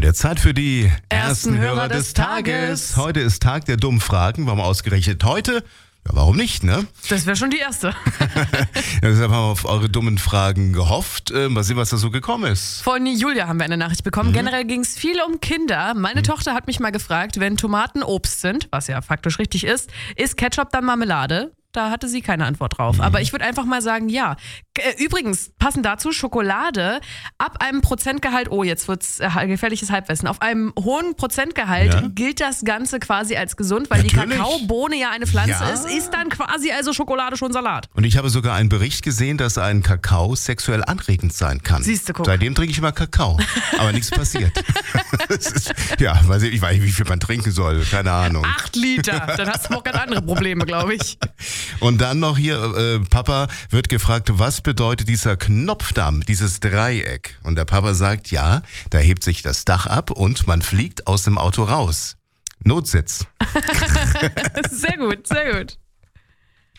Und jetzt Zeit für die Ersten Hörer des Tages. Heute ist Tag der dummen Fragen. Warum ausgerechnet heute? Ja, warum nicht, ne? Das wäre schon die erste. Deshalb haben wir auf eure dummen Fragen gehofft. Mal sehen, was da so gekommen ist. Von Julia haben wir eine Nachricht bekommen. Generell ging es viel um Kinder. Meine Tochter hat mich mal gefragt, wenn Tomaten Obst sind, was ja faktisch richtig ist Ketchup dann Marmelade? Da hatte sie keine Antwort drauf. Aber ich würde einfach mal sagen, ja. Übrigens, passend dazu, Schokolade ab einem Prozentgehalt, oh, jetzt wird's gefährliches Halbwissen, auf einem hohen Prozentgehalt gilt das Ganze quasi als gesund, weil die Kakaobohne ja eine Pflanze ist dann quasi also Schokolade schon Salat. Und ich habe sogar einen Bericht gesehen, dass ein Kakao sexuell anregend sein kann. Siehste, guck. Seitdem trinke ich immer Kakao, aber nichts passiert. Weiß ich weiß nicht, wie viel man trinken soll, keine Ahnung. 8 Liter, dann hast du noch ganz andere Probleme, glaube ich. Und dann noch hier, Papa wird gefragt, was bedeutet dieser Knopf da, dieses Dreieck? Und der Papa sagt, ja, da hebt sich das Dach ab und man fliegt aus dem Auto raus. Notsitz. Sehr gut, sehr gut.